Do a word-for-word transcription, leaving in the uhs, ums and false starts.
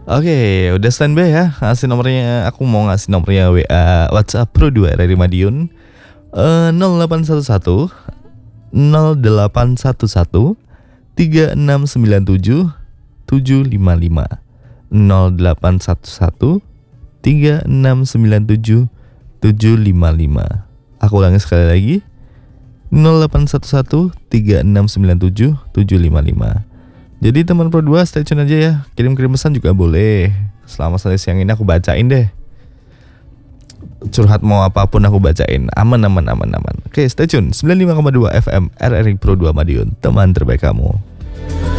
Oke, udah standby ya. Ngasih nomornya, aku mau ngasih nomornya W A WhatsApp Pro dua dari Madiun. Eh nol delapan satu satu nol delapan satu satu tiga enam sembilan tujuh tujuh lima lima nol delapan satu satu tiga enam sembilan tujuh tujuh lima lima. Aku ulangi sekali lagi. nol delapan satu satu tiga enam sembilan tujuh tujuh lima lima. Jadi teman Pro dua stay tune aja ya. Kirim-kirim pesan juga boleh. Selama sampai siang ini aku bacain deh. Curhat mau apapun aku bacain. Aman aman aman aman. Oke, stay tune. sembilan puluh lima koma dua F M R R I Pro dua Madiun, teman terbaik kamu.